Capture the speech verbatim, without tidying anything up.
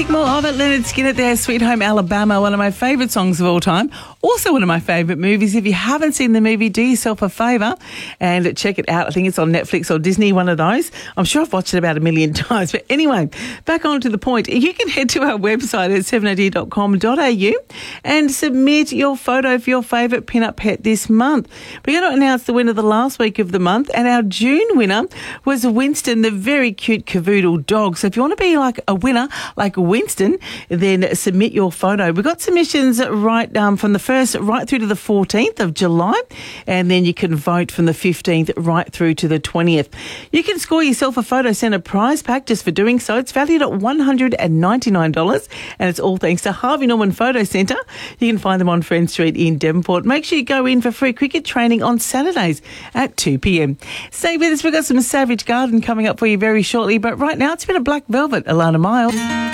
music, more of it. Leonard Skinner there, Sweet Home Alabama, one of my favourite songs of all time. Also one of my favourite movies. If you haven't seen the movie, do yourself a favour and check it out. I think it's on Netflix or Disney, one of those. I'm sure I've watched it about a million times. But anyway, back on to the point. You can head to our website at seven oh d dot com dot a u and submit your photo for your favourite pin-up pet this month. We're going to announce the winner the last week of the month, and our June winner was Winston, the very cute cavoodle dog. So if you want to be like a winner, like Winston, then submit your photo. We've got submissions right um, from the first right through to the fourteenth of July, and then you can vote from the fifteenth right through to the twentieth. You can score yourself a photo, send a prize pack just for doing so. It's valued at one hundred ninety-nine dollars, and it's all thanks to Harvey Norman Photo Centre. You can find them on Friend Street in Devonport. Make sure you go in for free cricket training on Saturdays at two p m. Stay with us. We've got some Savage Garden coming up for you very shortly, but right now it's a bit of Black Velvet, Alana Miles.